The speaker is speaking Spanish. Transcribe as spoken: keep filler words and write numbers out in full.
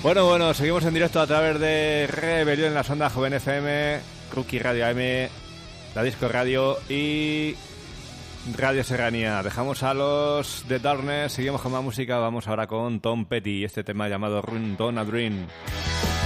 Bueno, bueno, seguimos en directo a través de Rebelión en la Sonda, Joven F M, Rookie Radio A M, La Disco Radio y Radio Serranía. Dejamos a los The Darkness, seguimos con más música, vamos ahora con Tom Petty y este tema llamado Run Down a Dream.